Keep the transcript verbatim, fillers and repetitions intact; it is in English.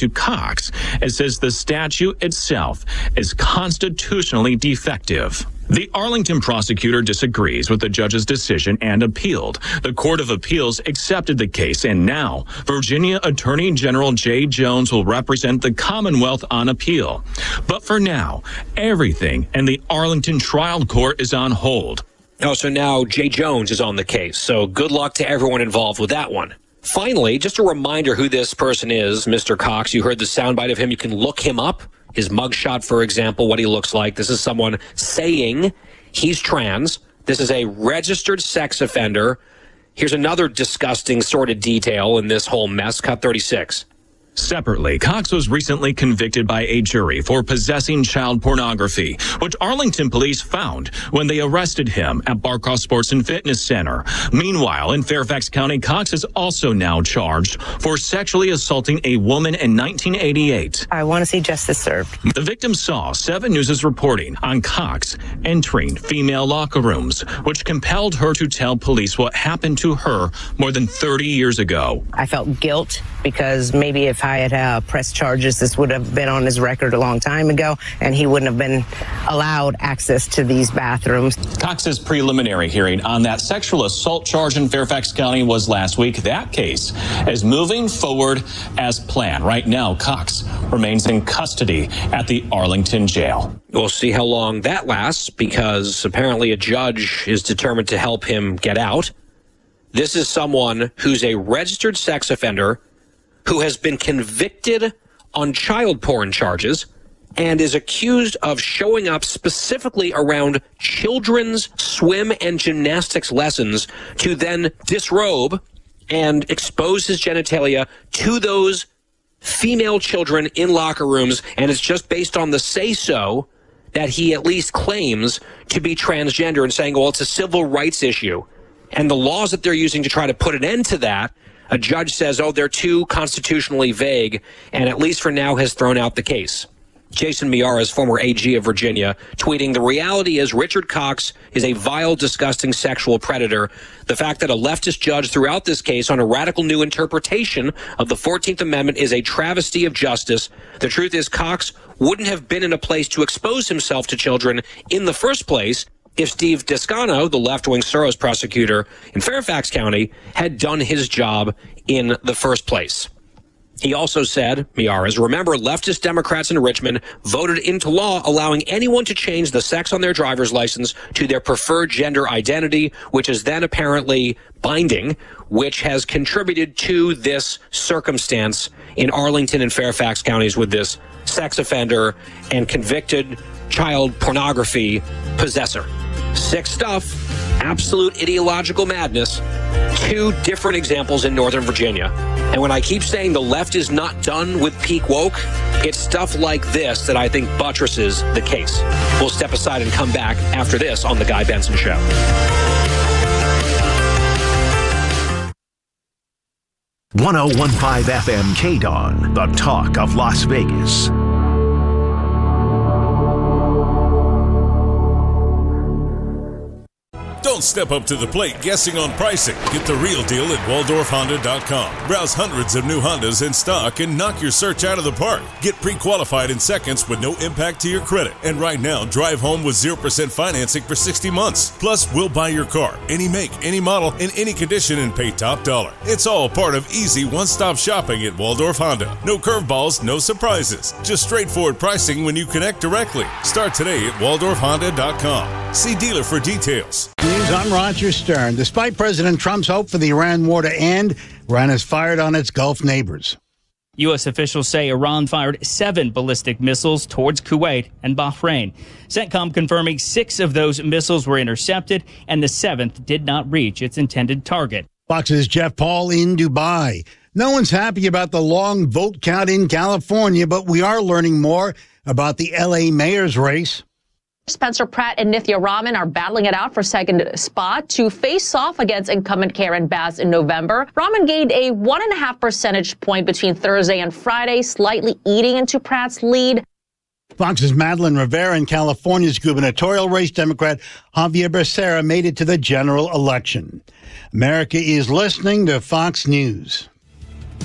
to Cox. It says the statute itself is constitutionally defective. The Arlington prosecutor disagrees with the judge's decision and appealed. The Court of Appeals accepted the case, and now Virginia Attorney General Jay Jones will represent the Commonwealth on appeal. But for now, everything in the Arlington trial court is on hold. Oh, so now Jay Jones is on the case. So good luck to everyone involved with that one. Finally, just a reminder who this person is, Mister Cox. You heard the soundbite of him. You can look him up. His mugshot, for example, what he looks like. This is someone saying he's trans. This is a registered sex offender. Here's another disgusting sordid detail in this whole mess. Cut thirty-six. Separately, Cox was recently convicted by a jury for possessing child pornography, which Arlington police found when they arrested him at Barkoff Sports and Fitness Center. Meanwhile, in Fairfax County, Cox is also now charged for sexually assaulting a woman in nineteen eighty-eight. I want to see justice served. The victim saw seven News' reporting on Cox entering female locker rooms, which compelled her to tell police what happened to her more than thirty years ago. I felt guilt because maybe if I had uh, pressed charges, this would have been on his record a long time ago, and he wouldn't have been allowed access to these bathrooms. Cox's preliminary hearing on that sexual assault charge in Fairfax County was last week. That case is moving forward as planned. Right now, Cox remains in custody at the Arlington jail. We'll see how long that lasts, because apparently a judge is determined to help him get out. This is someone who's a registered sex offender who has been convicted on child porn charges and is accused of showing up specifically around children's swim and gymnastics lessons to then disrobe and expose his genitalia to those female children in locker rooms. And it's just based on the say-so that he at least claims to be transgender and saying, well, it's a civil rights issue. And the laws that they're using to try to put an end to that, a judge says, oh, they're too constitutionally vague, and at least for now has thrown out the case. Jason Miyares, former A G of Virginia, tweeting, the reality is Richard Cox is a vile, disgusting sexual predator. The fact that a leftist judge threw out this case on a radical new interpretation of the fourteenth Amendment is a travesty of justice. The truth is Cox wouldn't have been in a place to expose himself to children in the first place if Steve Descano, the left-wing Soros prosecutor in Fairfax County, had done his job in the first place. He also said, Miyares, remember, leftist Democrats in Richmond voted into law allowing anyone to change the sex on their driver's license to their preferred gender identity, which is then apparently binding, which has contributed to this circumstance in Arlington and Fairfax counties with this sex offender and convicted child pornography possessor. Sick stuff, absolute ideological madness. Two different examples in Northern Virginia. And when I keep saying the left is not done with peak woke, it's stuff like this that I think buttresses the case. We'll step aside and come back after this on The Guy Benson Show. one oh one point five F M K D O N, the talk of Las Vegas. Don't step up to the plate guessing on pricing. Get the real deal at Waldorf Honda dot com. Browse hundreds of new Hondas in stock and knock your search out of the park. Get pre-qualified in seconds with no impact to your credit. And right now, drive home with zero percent financing for sixty months. Plus, we'll buy your car, any make, any model, in any condition, and pay top dollar. It's all part of easy one-stop shopping at Waldorf Honda. No curveballs, no surprises. Just straightforward pricing when you connect directly. Start today at Waldorf Honda dot com. See dealer for details. I'm Roger Stern. Despite President Trump's hope for the Iran war to end, Iran has fired on its Gulf neighbors. U S officials say Iran fired seven ballistic missiles towards Kuwait and Bahrain. CENTCOM confirming six of those missiles were intercepted and the seventh did not reach its intended target. Fox's Jeff Paul in Dubai. No one's happy about the long vote count in California, but we are learning more about the L A mayor's race. Spencer Pratt and Nithya Raman are battling it out for second spot to face off against incumbent Karen Bass in November. Raman gained a one and a half percentage point between Thursday and Friday, slightly eating into Pratt's lead. Fox's Madeline Rivera in California's gubernatorial race. Democrat Javier Becerra made it to the general election. America is listening to Fox News.